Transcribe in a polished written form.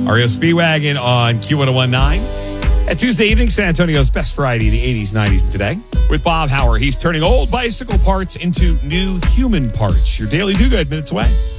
REO Speedwagon on Q1019. At Tuesday evening, San Antonio's best variety, the 80s, 90s, and today. With Bob Hauer, he's turning old bicycle parts into new human parts. Your daily do-good, minutes away.